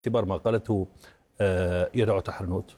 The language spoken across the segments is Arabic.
اعتبار ما قالته يدعو تحرنوت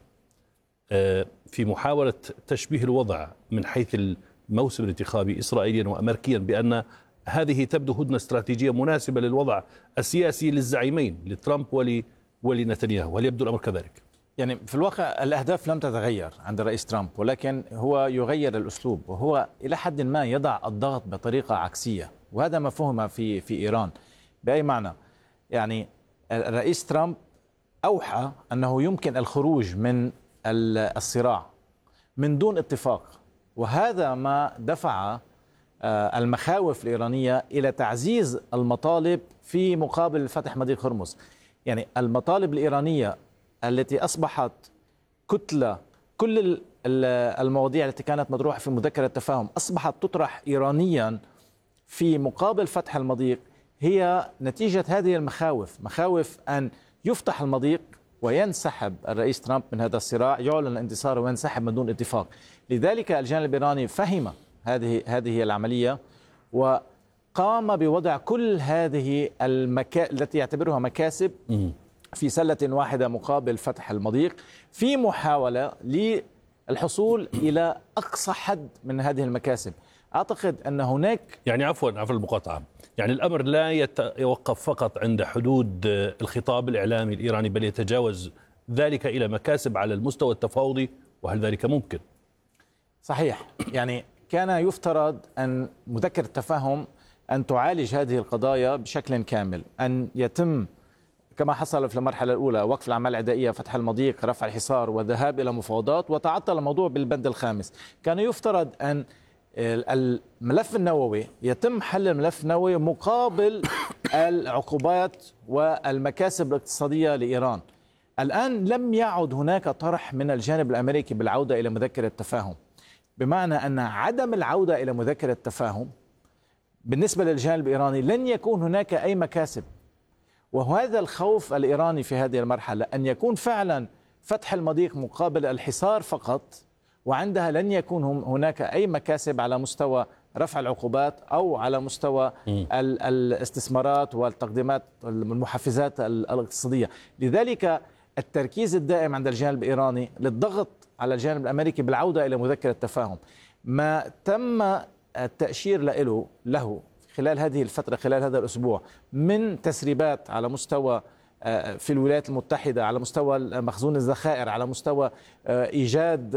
في محاولة تشبيه الوضع من حيث الموسم الانتخابي إسرائيليا وأمريكيا بأن هذه تبدو هدنة استراتيجية مناسبة للوضع السياسي للزعيمين لترامب ولنتنياهو. هل يبدو الأمر كذلك؟ يعني في الواقع الأهداف لم تتغير عند الرئيس ترامب، ولكن هو يغير الأسلوب، وهو إلى حد ما يضع الضغط بطريقة عكسية، وهذا ما فهم في إيران. بأي معنى؟ يعني الرئيس ترامب أوحى أنه يمكن الخروج من الصراع من دون اتفاق، وهذا ما دفع المخاوف الإيرانية إلى تعزيز المطالب في مقابل فتح مضيق هرمز. يعني المطالب الإيرانية التي أصبحت كتلة، كل المواضيع التي كانت مطروحة في مذكرة التفاهم أصبحت تطرح إيرانيا في مقابل فتح المضيق، هي نتيجة هذه المخاوف، مخاوف أن يفتح المضيق وينسحب الرئيس ترامب من هذا الصراع، يعلن الانتصار وينسحب من دون اتفاق. لذلك الجانب الإيراني فهم هذه العملية، وقام بوضع كل هذه التي يعتبرها مكاسب في سلة واحدة مقابل فتح المضيق، في محاولة للحصول إلى أقصى حد من هذه المكاسب. أعتقد أن هناك عفوا المقاطعة، يعني الأمر لا يتوقف فقط عند حدود الخطاب الإعلامي الإيراني، بل يتجاوز ذلك إلى مكاسب على المستوى التفاوضي، وهل ذلك ممكن؟ صحيح. يعني كان يفترض أن مذكرة التفاهم أن تعالج هذه القضايا بشكل كامل، أن يتم كما حصل في المرحلة الأولى وقف الأعمال العدائية، فتح المضيق، رفع الحصار، وذهاب إلى مفاوضات، وتعطل الموضوع بالبند الخامس. كان يفترض أن الملف النووي يتم حل الملف النووي مقابل العقوبات والمكاسب الاقتصادية لإيران. الآن لم يعد هناك طرح من الجانب الأمريكي بالعودة إلى مذكرة التفاهم، بمعنى أن عدم العودة إلى مذكرة التفاهم بالنسبة للجانب الإيراني لن يكون هناك أي مكاسب. وهذا الخوف الإيراني في هذه المرحلة، أن يكون فعلا فتح المضيق مقابل الحصار فقط، وعندها لن يكون هناك أي مكاسب على مستوى رفع العقوبات أو على مستوى الاستثمارات والتقديمات المحفزات الاقتصادية. لذلك التركيز الدائم عند الجانب الإيراني للضغط على الجانب الأمريكي بالعودة إلى مذكرة التفاهم. ما تم التأشير له خلال هذه الفترة، خلال هذا الأسبوع، من تسريبات على مستوى في الولايات المتحدة، على مستوى مخزون الذخائر، على مستوى إيجاد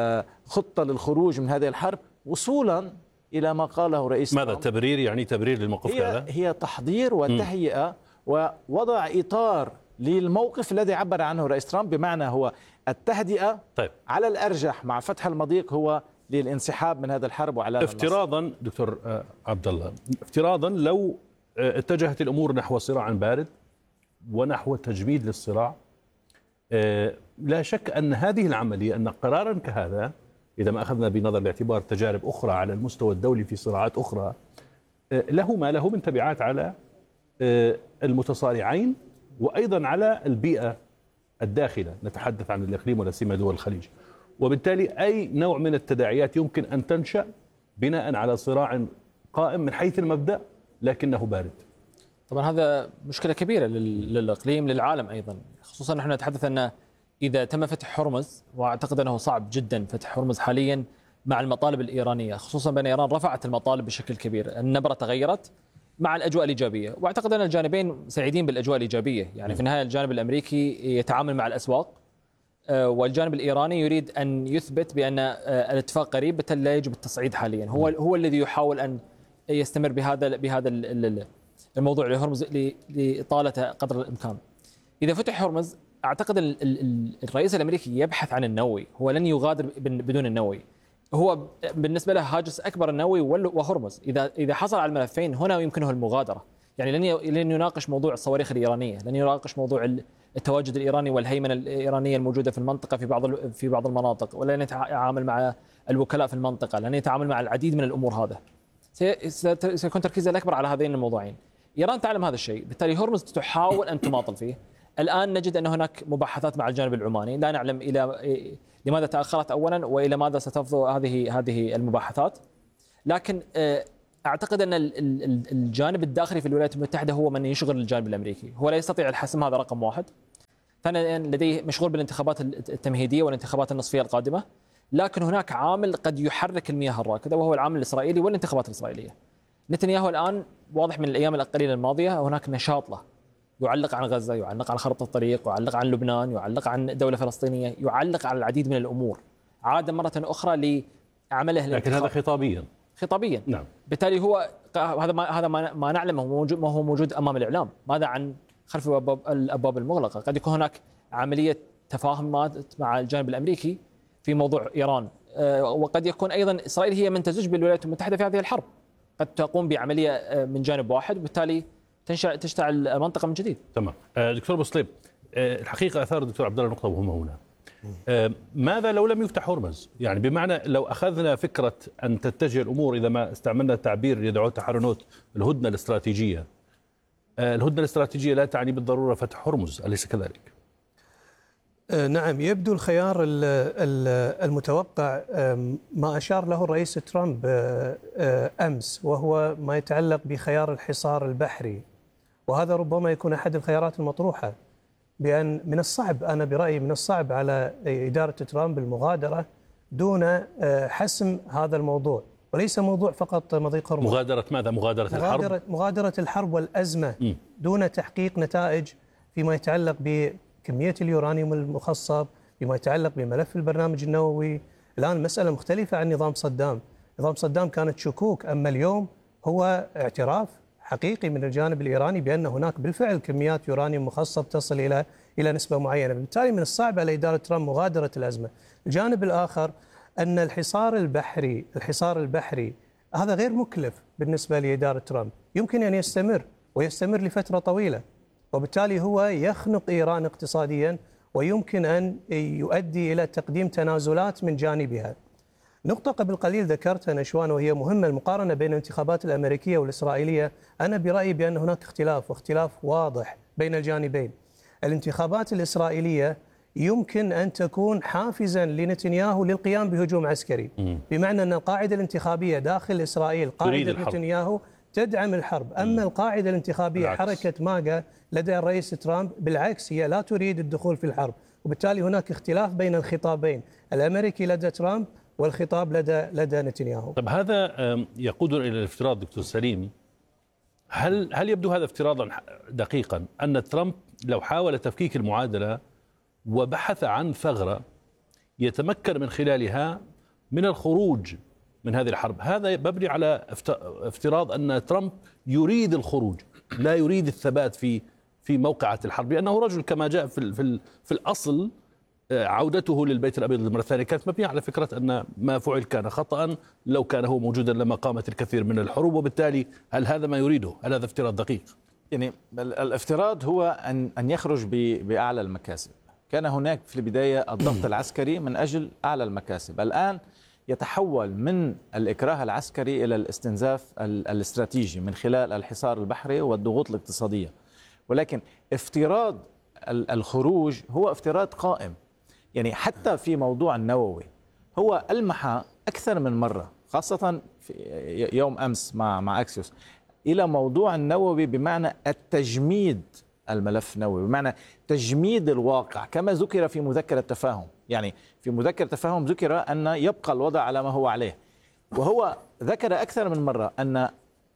خطة للخروج من هذه الحرب، وصولا إلى ما قاله رئيس ماذا تبرير؟ يعني تبرير للموقف هذا؟ هي تحضير وتهيئة ووضع إطار للموقف الذي عبر عنه رئيس ترامب، بمعنى هو التهدئة. طيب، على الأرجح مع فتح المضيق هو للانسحاب من هذا الحرب وعلى افتراضا دكتور عبد الله، افتراضا لو اتجهت الأمور نحو صراع بارد ونحو تجميد للصراع، لا شك أن هذه العملية، أن قرارا كهذا إذا ما أخذنا بنظر الاعتبار تجارب أخرى على المستوى الدولي في صراعات أخرى، له ما له من تبعات على المتصارعين، وأيضا على البيئة الداخلة، نتحدث عن الإقليم ولا سيما دول الخليج. وبالتالي أي نوع من التداعيات يمكن أن تنشأ بناء على صراع قائم من حيث المبدأ لكنه بارد. طبعا هذا مشكلة كبيرة للإقليم، للعالم أيضا، خصوصا نحن نتحدث أن إذا تم فتح هرمز، وأعتقد أنه صعب جدا فتح هرمز حاليا مع المطالب الإيرانية، خصوصا بأن إيران رفعت المطالب بشكل كبير، النبرة تغيرت مع الأجواء الإيجابية، وأعتقد أن الجانبين سعيدين بالأجواء الإيجابية. يعني في النهاية الجانب الأمريكي يتعامل مع الأسواق، والجانب الإيراني يريد أن يثبت بأن الاتفاق قريب، بالتالي لا يجب التصعيد حاليا. هو الذي يحاول أن يستمر بهذا الموضوع لهرمز لإطالة قدر الإمكان. إذا فتح هرمز، أعتقد الرئيس الأمريكي يبحث عن النووي، هو لن يغادر بدون النووي. هو بالنسبة له هاجس أكبر النووي وهرمز. إذا حصل على الملفين هنا يمكنه المغادرة. يعني لن يناقش موضوع الصواريخ الإيرانية، لن يناقش موضوع التواجد الإيراني والهيمنة الإيرانية الموجودة في المنطقة في بعض المناطق، ولن يتعامل مع الوكلاء في المنطقة، لن يتعامل مع العديد من الأمور. هذا سيكون تركيزه الأكبر على هذين الموضوعين. إيران تعلم هذا الشيء، بالتالي هرمز تحاول أن تماطل فيه. الآن نجد أن هناك مباحثات مع الجانب العماني، لا نعلم لماذا تأخرت أولا وإلى ماذا ستفضي هذه المباحثات. لكن أعتقد أن الجانب الداخلي في الولايات المتحدة هو من يشغل الجانب الأمريكي، هو لا يستطيع الحسم، هذا رقم واحد. ثانيا لديه مشغول بالانتخابات التمهيدية والانتخابات النصفية القادمة، لكن هناك عامل قد يحرك المياه الراكدة وهو العامل الإسرائيلي والانتخابات الإسرائيلية. نتنياهو الآن واضح من الأيام القليلة الماضية هناك نشاط له، يعلق عن غزة، يعلق عن خريطة الطريق، يعلق عن لبنان، يعلق عن دولة فلسطينية، يعلق على العديد من الأمور. عاد مرة أخرى لعمله لكن هذا خطابيا. نعم. بالتالي هو هذا ما نعلمه ما هو موجود أمام الإعلام. ماذا عن خلف الأبواب المغلقة؟ قد يكون هناك عملية تفاهمات مع الجانب الأمريكي في موضوع إيران، وقد يكون أيضا إسرائيل هي من تزج بالولايات المتحدة في هذه الحرب، قد تقوم بعملية من جانب واحد وبالتالي تشتعل المنطقة من جديد. تمام. دكتور بوسليب، الحقيقة أثار الدكتور عبد الله نقطة مهمة هنا. ماذا لو لم يفتح هرمز؟ يعني بمعنى لو أخذنا فكرة أن تتجه الأمور، إذا ما استعملنا التعبير يدعو تحرنوت الهدنة الاستراتيجية، الهدنة الاستراتيجية لا تعني بالضرورة فتح هرمز، أليس كذلك؟ نعم، يبدو الخيار المتوقع ما أشار له الرئيس ترامب أمس، وهو ما يتعلق بخيار الحصار البحري، وهذا ربما يكون أحد الخيارات المطروحة، بأن من الصعب، أنا برأيي من الصعب على إدارة ترامب المغادرة دون حسم هذا الموضوع، وليس موضوع فقط مضيق هرمز. مغادرة ماذا؟ الحرب؟ مغادرة الحرب والأزمة دون تحقيق نتائج فيما يتعلق بكمية اليورانيوم المخصب، فيما يتعلق بملف البرنامج النووي. الآن مسألة مختلفة عن نظام صدام. نظام صدام كانت شكوك، أما اليوم هو اعتراف حقيقي من الجانب الإيراني بأن هناك بالفعل كميات يورانيوم مخصب تصل إلى نسبة معينة. بالتالي من الصعب على إدارة ترامب مغادرة الأزمة. الجانب الآخر أن الحصار البحري هذا غير مكلف بالنسبة لإدارة ترامب، يمكن أن يستمر لفترة طويلة، وبالتالي هو يخنق إيران اقتصاديا ويمكن أن يؤدي إلى تقديم تنازلات من جانبها. نقطة قبل قليل ذكرتها نشوان وهي مهمة، المقارنة بين الانتخابات الأمريكية والإسرائيلية. أنا برأيي بأن هناك واختلاف واضح بين الجانبين. الانتخابات الإسرائيلية يمكن أن تكون حافزا لنتنياهو للقيام بهجوم عسكري، بمعنى أن القاعدة الانتخابية داخل إسرائيل قاعدة نتنياهو تدعم الحرب، أما القاعدة الانتخابية حركة ماجا لدى الرئيس ترامب بالعكس هي لا تريد الدخول في الحرب، وبالتالي هناك اختلاف بين الخطابين، الأمريكي لدى ترامب والخطاب لدى نتنياهو. طب هذا يقودنا إلى الافتراض دكتور سليم، هل يبدو هذا افتراضا دقيقا أن ترامب لو حاول تفكيك المعادلة وبحث عن ثغرة يتمكن من خلالها من الخروج من هذه الحرب؟ هذا مبني على افتراض أن ترامب يريد الخروج، لا يريد الثبات في موقعة الحرب، لأنه رجل كما جاء في الأصل عودته للبيت الأبيض مرة ثانية كانت مبنية على فكرة أن ما فعل كان خطأ، لو كان هو موجودا لما قامت الكثير من الحروب، وبالتالي هل هذا ما يريده؟ هل هذا افتراض دقيق؟ يعني الافتراض هو أن يخرج بأعلى المكاسب. كان هناك في البداية الضغط العسكري من أجل أعلى المكاسب، الآن يتحول من الإكراه العسكري إلى الاستنزاف الاستراتيجي من خلال الحصار البحري والضغوط الاقتصادية. ولكن افتراض الخروج هو افتراض قائم، يعني حتى في موضوع النووي هو ألمح أكثر من مرة، خاصة في يوم أمس مع أكسيوس، إلى موضوع النووي بمعنى التجميد الملف النووي، بمعنى تجميد الواقع كما ذكر في مذكرة التفاهم. يعني في مذكرة التفاهم ذكر أن يبقى الوضع على ما هو عليه، وهو ذكر أكثر من مرة أن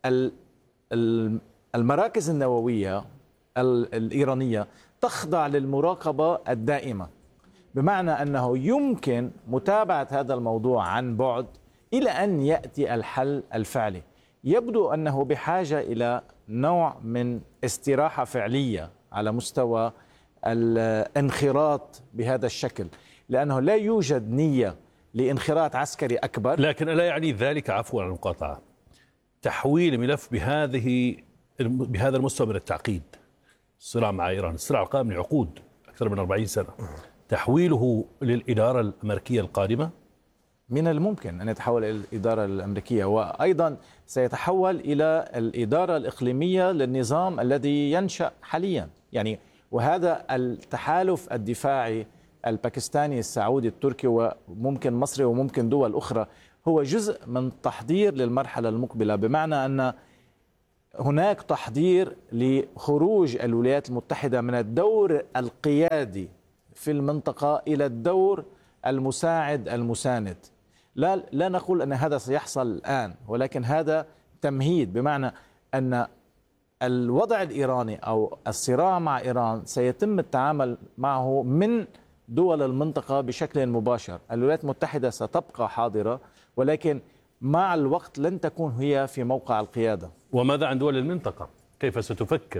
المراكز النووية الإيرانية تخضع للمراقبة الدائمة، بمعنى أنه يمكن متابعة هذا الموضوع عن بعد إلى أن يأتي الحل الفعلي. يبدو أنه بحاجة إلى نوع من استراحة فعلية على مستوى الانخراط بهذا الشكل، لأنه لا يوجد نية لانخراط عسكري أكبر. لكن لا يعني ذلك، عفوا عن المقاطعة، تحويل ملف بهذا المستوى من التعقيد، الصراع مع إيران، الصراع القائم لعقود أكثر من 40 سنة، تحويله للإدارة الأمريكية القادمة؟ من الممكن أن يتحول إلى الإدارة الأمريكية، وأيضا سيتحول إلى الإدارة الإقليمية للنظام الذي ينشأ حاليا. يعني وهذا التحالف الدفاعي الباكستاني السعودي التركي وممكن مصري وممكن دول أخرى هو جزء من تحضير للمرحلة المقبلة، بمعنى أن هناك تحضير لخروج الولايات المتحدة من الدور القيادي في المنطقة إلى الدور المساعد المساند. لا نقول أن هذا سيحصل الآن، ولكن هذا تمهيد، بمعنى أن الوضع الإيراني أو الصراع مع إيران سيتم التعامل معه من دول المنطقة بشكل مباشر. الولايات المتحدة ستبقى حاضرة، ولكن مع الوقت لن تكون هي في موقع القيادة. وماذا عن دول المنطقة؟ كيف ستفكر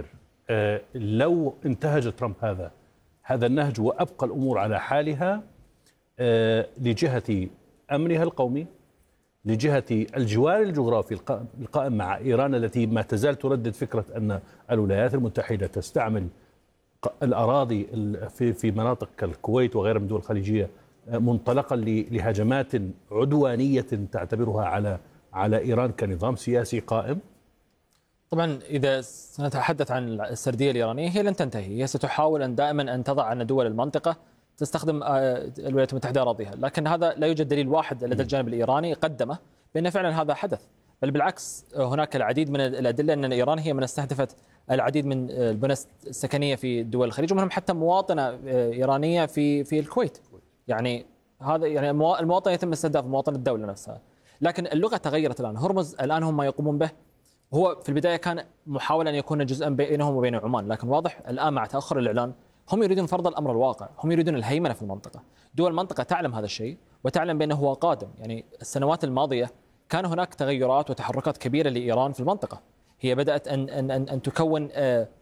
لو انتهج ترامب هذا النهج وأبقى الأمور على حالها لجهة أمنها القومي، لجهة الجوار الجغرافي القائم مع إيران التي ما تزال تردد فكرة أن الولايات المتحدة تستعمل الأراضي في مناطق الكويت وغيرها من الدول الخليجية منطلقا لهجمات عدوانية تعتبرها على إيران كنظام سياسي قائم؟ طبعا إذا سنتحدث عن السردية الإيرانية هي لن تنتهي، هي ستحاول دائما أن تضع أن دول المنطقة تستخدم الولايات المتحدة أراضيها، لكن هذا لا يوجد دليل واحد لدى الجانب الإيراني قدمه بأن فعلا هذا حدث، بل بالعكس هناك العديد من الأدلة أن إيران هي من استهدفت العديد من البنى السكنية في دول الخليج، ومنهم حتى مواطنة إيرانية في الكويت. يعني هذا يعني المواطن يتم استهداف مواطن الدولة نفسها. لكن اللغة تغيرت الآن. هرمز الآن هم ما يقومون به، هو في البداية كان محاولا أن يكون جزءا بينهم وبين عمان، لكن واضح الآن مع تأخر الإعلان هم يريدون فرض الأمر الواقع، هم يريدون الهيمنة في المنطقة. دول المنطقة تعلم هذا الشيء وتعلم بأنه هو قادم. يعني السنوات الماضية كان هناك تغيرات وتحركات كبيرة لإيران في المنطقة، هي بدأت أن تكون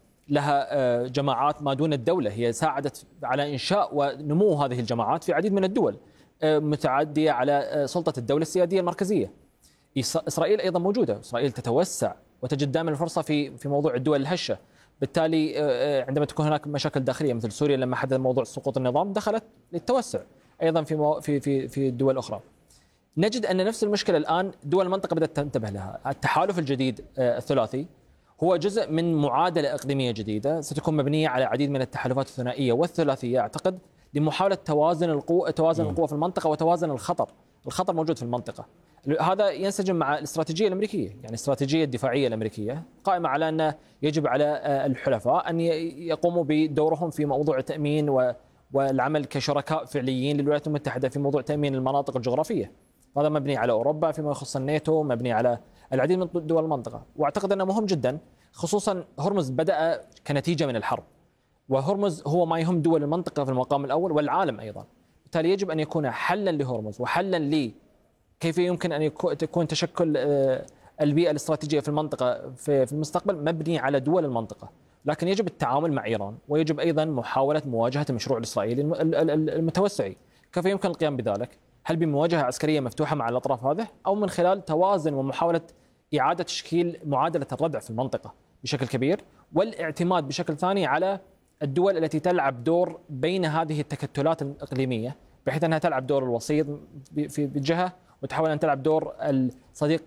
لها جماعات ما دون الدولة، هي ساعدت على إنشاء ونمو هذه الجماعات في عديد من الدول متعدية على سلطة الدولة السيادية المركزية. إسرائيل أيضا موجودة، إسرائيل تتوسع وتجد دائما الفرصة في موضوع الدول الهشة. بالتالي عندما تكون هناك مشاكل داخلية مثل سوريا لما حدث موضوع سقوط النظام دخلت للتوسع أيضا في الدول الأخرى. نجد أن نفس المشكلة الآن دول المنطقة بدأت تنتبه لها. التحالف الجديد الثلاثي هو جزء من معادلة إقليمية جديدة ستكون مبنية على عديد من التحالفات الثنائية والثلاثية أعتقد لمحاولة توازن القوة في المنطقة وتوازن الخطر. الخطر موجود في المنطقة. هذا ينسجم مع الاستراتيجية الأمريكية، يعني الاستراتيجية الدفاعية الأمريكية قائمة على أن يجب على الحلفاء أن يقوموا بدورهم في موضوع التأمين والعمل كشركاء فعليين للولايات المتحدة في موضوع تأمين المناطق الجغرافية. هذا مبني على أوروبا فيما يخص الناتو، مبني على العديد من دول المنطقة. وأعتقد أنه مهم جدا، خصوصا هرمز بدأ كنتيجة من الحرب، وهرمز هو ما يهم دول المنطقة في المقام الأول والعالم أيضا. بالتالي يجب أن يكون حلا لهرمز وحلا كيف يمكن أن تكون تشكل البيئة الاستراتيجية في المنطقة في المستقبل مبني على دول المنطقة. لكن يجب التعامل مع إيران، ويجب أيضا محاولة مواجهة المشروع الإسرائيلي المتوسعي. كيف يمكن القيام بذلك؟ هل بمواجهة عسكرية مفتوحة مع الأطراف هذه، أو من خلال توازن ومحاولة إعادة تشكيل معادلة الردع في المنطقة بشكل كبير، والاعتماد بشكل ثاني على الدول التي تلعب دور بين هذه التكتلات الإقليمية، بحيث أنها تلعب دور الوسيط بجهة وتحاول أن تلعب دور الصديق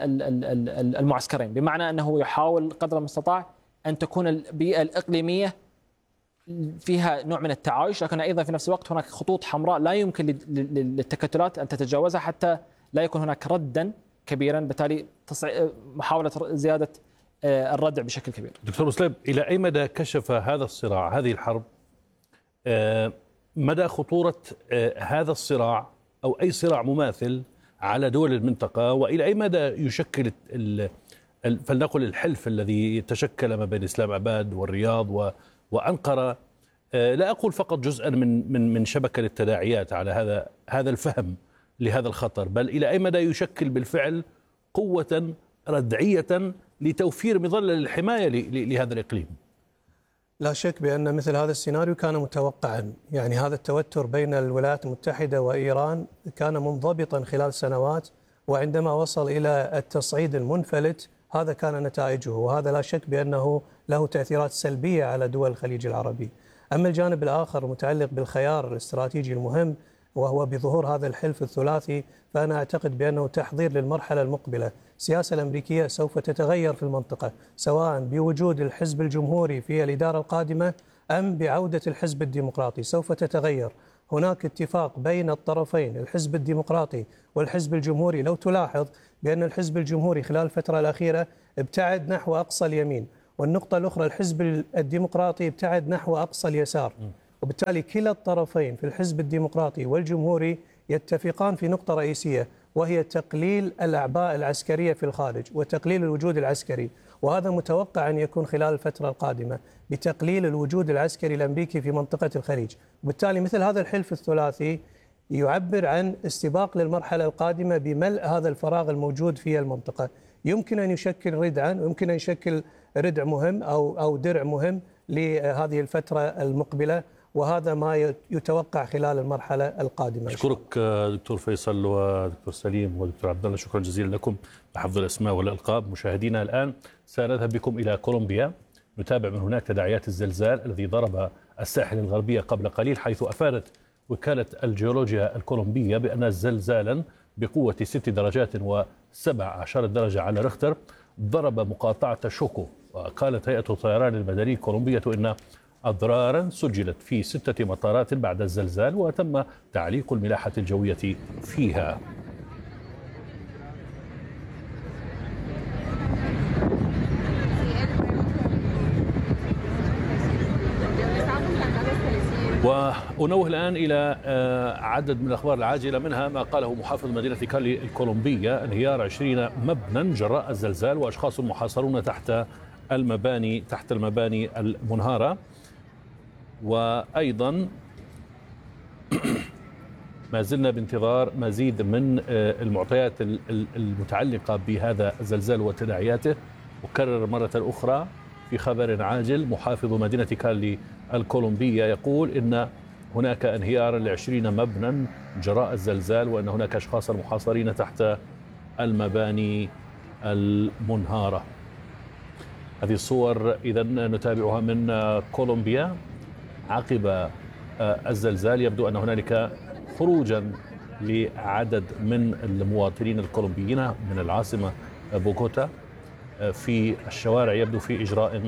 المعسكرين، بمعنى أنه يحاول قدر المستطاع أن تكون البيئة الإقليمية فيها نوع من التعايش، لكن أيضا في نفس الوقت هناك خطوط حمراء لا يمكن للتكتلات أن تتجاوزها حتى لا يكون هناك ردا كبيرا، بالتالي محاولة زيادة الردع بشكل كبير. دكتور مسلم، إلى أي مدى كشف هذا الصراع، هذه الحرب، مدى خطورة هذا الصراع أو أي صراع مماثل على دول المنطقة، وإلى أي مدى يشكل فلنقل الحلف الذي تشكل ما بين إسلام آباد والرياض وأنقرة، لا أقول فقط جزءا من شبكة التداعيات على هذا الفهم لهذا الخطر، بل إلى أي مدى يشكل بالفعل قوة ردعية لتوفير مظلة للحماية لهذا الإقليم؟ لا شك بأن مثل هذا السيناريو كان متوقعا. يعني هذا التوتر بين الولايات المتحدة وإيران كان منضبطا خلال سنوات، وعندما وصل إلى التصعيد المنفلت هذا كان نتائجه، وهذا لا شك بأنه له تأثيرات سلبية على دول الخليج العربي. أما الجانب الآخر متعلق بالخيار الاستراتيجي المهم وهو بظهور هذا الحلف الثلاثي، فأنا أعتقد بأنه تحضير للمرحلة المقبلة. السياسة الأمريكية سوف تتغير في المنطقة، سواء بوجود الحزب الجمهوري في الإدارة القادمة أم بعودة الحزب الديمقراطي؟ سوف تتغير. هناك اتفاق بين الطرفين الحزب الديمقراطي والحزب الجمهوري. لو تلاحظ بأن الحزب الجمهوري خلال الفترة الأخيرة ابتعد نحو أقصى اليمين، والنقطة الأخرى الحزب الديمقراطي ابتعد نحو أقصى اليسار، وبالتالي كلا الطرفين في الحزب الديمقراطي والجمهوري يتفقان في نقطة رئيسية، وهي تقليل الأعباء العسكرية في الخارج وتقليل الوجود العسكري، وهذا متوقع أن يكون خلال الفترة القادمة بتقليل الوجود العسكري الأمريكي في منطقة الخليج. وبالتالي مثل هذا الحلف الثلاثي يعبر عن استباق للمرحلة القادمة بملء هذا الفراغ الموجود في المنطقة. يمكن أن يشكل ردعا، ويمكن أن يشكل ردع مهم أو درع مهم لهذه الفترة المقبلة، وهذا ما يتوقع خلال المرحلة القادمة. أشكرك دكتور فيصل ودكتور سليم ودكتور عبد الله، شكرا جزيلا لكم بحفظ الأسماء والألقاب. مشاهدينا الآن سنذهب بكم إلى كولومبيا، نتابع من هناك تداعيات الزلزال الذي ضرب الساحل الغربية قبل قليل، حيث أفادت وكالة الجيولوجيا الكولومبية بأن زلزالا بقوة 6 درجات و17 درجة على ريختر ضرب مقاطعة شوكو. وقالت هيئة الطيران المدني الكولومبية إن أضرارا سجلت في 6 مطارات بعد الزلزال، وتم تعليق الملاحة الجوية فيها. ونوه الآن إلى عدد من الأخبار العاجلة، منها ما قاله محافظ مدينة كالي الكولومبية: انهيار 20 مبنى جراء الزلزال وأشخاص محاصرون تحت المباني المنهارة. وأيضا ما زلنا بانتظار مزيد من المعطيات المتعلقة بهذا الزلزال وتداعياته. أكرر مرة أخرى في خبر عاجل، محافظ مدينة كالي الكولومبية يقول إن هناك انهيار ل20 مبنى جراء الزلزال، وأن هناك أشخاص محاصرين تحت المباني المنهارة. هذه الصور إذا نتابعها من كولومبيا عقب الزلزال. يبدو أن هنالك خروجا لعدد من المواطنين الكولومبيين من العاصمة بوغوتا في الشوارع، يبدو في إجراء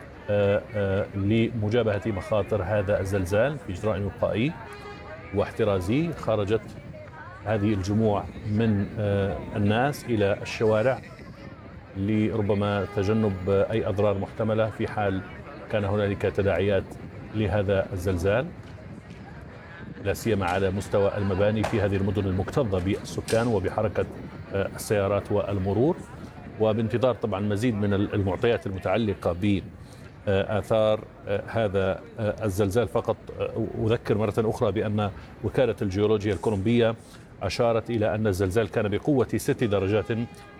لمجابهة مخاطر هذا الزلزال، في إجراء وقائي واحترازي. خرجت هذه الجموع من الناس إلى الشوارع لربما تجنب أي أضرار محتملة في حال كان هنالك تداعيات لهذا الزلزال، لا سيما على مستوى المباني في هذه المدن المكتظة بالسكان وبحركة السيارات والمرور. وبانتظار طبعا مزيد من المعطيات المتعلقة بآثار هذا الزلزال. فقط أذكر مرة أخرى بأن وكالة الجيولوجيا الكولومبية أشارت إلى أن الزلزال كان بقوة 6 درجات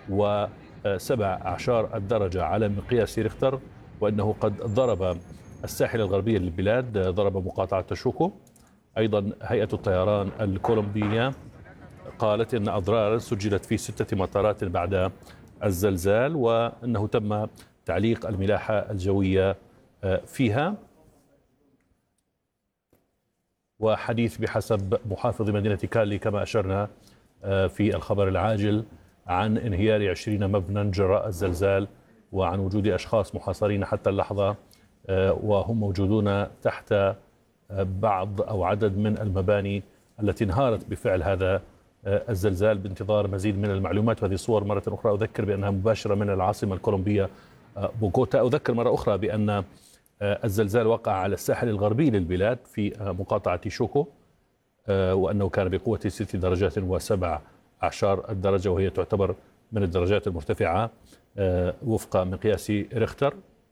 و17 الدرجة على مقياس ريختر، وأنه قد ضرب الساحل الغربي للبلاد، ضرب مقاطعة شوكو. أيضا هيئة الطيران الكولومبية قالت إن أضرارا سجلت في 6 مطارات بعد الزلزال، وأنه تم تعليق الملاحة الجوية فيها. وحديث بحسب محافظ مدينة كالي كما أشرنا في الخبر العاجل عن انهيار 20 مبنى جراء الزلزال، وعن وجود أشخاص محاصرين حتى اللحظة وهم موجودون تحت بعض أو عدد من المباني التي انهارت بفعل هذا الزلزال. بانتظار مزيد من المعلومات. وهذه الصور مرة أخرى أذكر بأنها مباشرة من العاصمة الكولومبية بوغوتا. أذكر مرة أخرى بأن الزلزال وقع على الساحل الغربي للبلاد في مقاطعة شوكو، وأنه كان بقوة 6 درجات و17 الدرجة، وهي تعتبر من الدرجات المرتفعة وفق مقياس ريختر.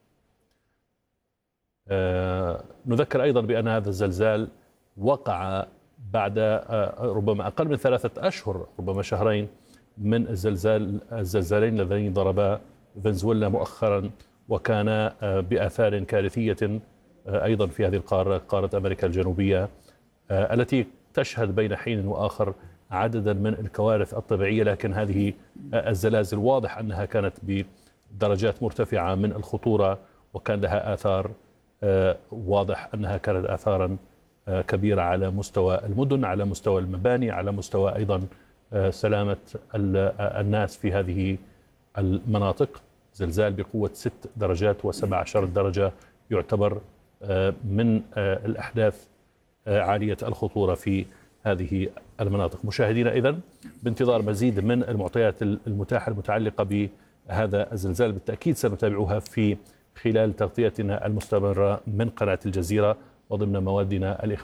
نذكر أيضا بأن هذا الزلزال وقع بعد ربما أقل من 3 أشهر، ربما شهرين، من الزلزالين اللذين ضربا فنزويلا مؤخرا، وكان بآثار كارثية أيضا في هذه القارة، قارة أمريكا الجنوبية، التي تشهد بين حين وآخر عددا من الكوارث الطبيعية. لكن هذه الزلازل واضح أنها كانت بدرجات مرتفعة من الخطورة، وكان لها آثار واضح أنها كانت آثارا كبيرة على مستوى المدن، على مستوى المباني، على مستوى أيضا سلامة الناس في هذه المناطق. زلزال بقوة 6 درجات و17 درجة يعتبر من الأحداث عالية الخطورة في هذه المناطق. مشاهدينا، إذن بانتظار مزيد من المعطيات المتاحة المتعلقة بهذا الزلزال، بالتأكيد سنتابعها في خلال تغطيتنا المستمرة من قناة الجزيرة وضمن موادنا الإخبارية.